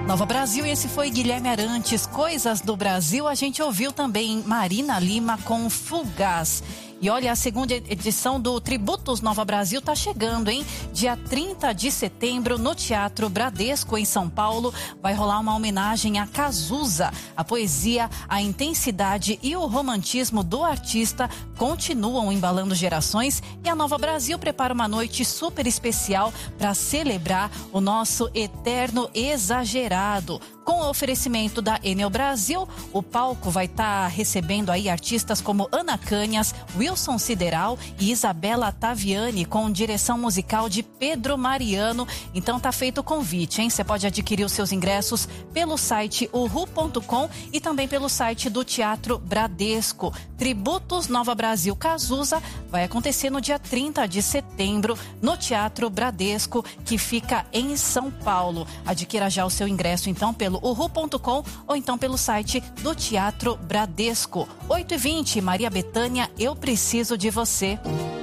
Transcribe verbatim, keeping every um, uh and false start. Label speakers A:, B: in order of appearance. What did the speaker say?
A: Nova Brasil, esse foi Guilherme Arantes, Coisas do Brasil. A gente ouviu também Marina Lima com Fugaz. E olha, a segunda edição do Tributos Nova Brasil tá chegando, hein? Dia trinta de setembro, no Teatro Bradesco, em São Paulo, vai rolar uma homenagem a Cazuza. A poesia, a intensidade e o romantismo do artista continuam embalando gerações, e a Nova Brasil prepara uma noite super especial para celebrar o nosso eterno exagerado. Com o oferecimento da Enel Brasil, o palco vai estar tá recebendo aí artistas como Ana Canhas, Wilson Sideral e Isabela Taviani, com direção musical de Pedro Mariano. Então tá feito o convite, hein? Você pode adquirir os seus ingressos pelo site uhu ponto com e também pelo site do Teatro Bradesco. Tributos Nova Brasil Cazuza vai acontecer no dia trinta de setembro no Teatro Bradesco, que fica em São Paulo. Adquira já o seu ingresso então pelo uhu ponto com ou então pelo site do Teatro Bradesco. oito e vinte, Maria Bethânia, Eu Preciso de Você.